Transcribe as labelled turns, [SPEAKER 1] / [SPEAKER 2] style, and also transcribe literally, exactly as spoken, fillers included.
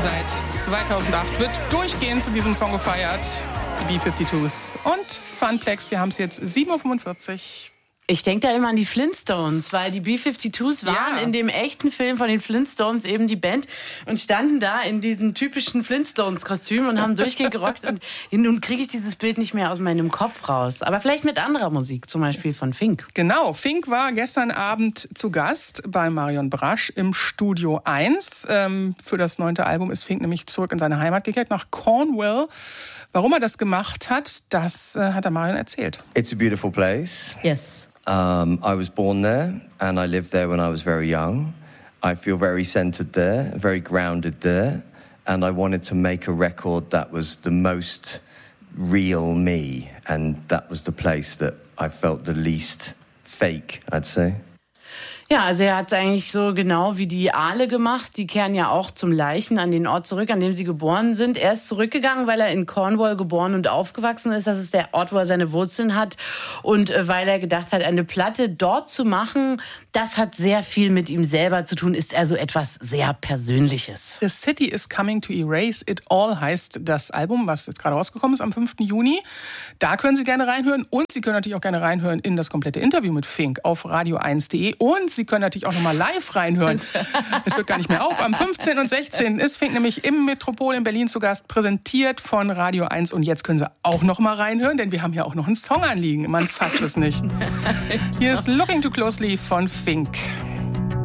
[SPEAKER 1] Seit zweitausendacht wird durchgehend zu diesem Song gefeiert. Die B fünfundfünfzig und Funplex. Wir haben es jetzt sieben Uhr fünfundvierzig.
[SPEAKER 2] Ich denke da immer an die Flintstones, weil die B fünfundfünfzig waren
[SPEAKER 1] Ja.
[SPEAKER 2] in dem echten Film von den Flintstones eben die Band und standen da in diesen typischen Flintstones-Kostümen und haben durchgehend gerockt. Und nun kriege ich dieses Bild nicht mehr aus meinem Kopf raus. Aber vielleicht mit anderer Musik, zum Beispiel von Fink.
[SPEAKER 1] Genau, Fink war gestern Abend zu Gast bei Marion Brasch im Studio eins. Ähm, für das neunte Album ist Fink nämlich zurück in seine Heimat gekehrt, nach Cornwall. Warum er das gemacht hat, das äh, hat er Marion erzählt.
[SPEAKER 3] It's a beautiful place.
[SPEAKER 2] Yes.
[SPEAKER 3] Um, I was born there and I lived there when I was very young. I feel very centered there, very grounded there. And I wanted to make a record that was the most real me. And that was the place that I felt the least fake, I'd say.
[SPEAKER 2] Ja, also er hat es eigentlich so genau wie die Aale gemacht. Die kehren ja auch zum Leichen an den Ort zurück, an dem sie geboren sind. Er ist zurückgegangen, weil er in Cornwall geboren und aufgewachsen ist. Das ist der Ort, wo er seine Wurzeln hat. Und äh, weil er gedacht hat, eine Platte dort zu machen, das hat sehr viel mit ihm selber zu tun, ist also etwas sehr Persönliches.
[SPEAKER 1] The City is Coming to Erase It All heißt das Album, was jetzt gerade rausgekommen ist am fünften Juni. Da können Sie gerne reinhören und Sie können natürlich auch gerne reinhören in das komplette Interview mit Fink auf radio eins punkt de und Sie können natürlich auch nochmal live reinhören. Es hört gar nicht mehr auf. Am fünfzehnten und sechzehnten ist Fink nämlich im Metropol in Berlin zu Gast, präsentiert von Radio eins. Und jetzt können Sie auch nochmal reinhören, denn wir haben ja auch noch einen Song anliegen. Man fasst es nicht. Hier ist Looking Too Closely von Fink.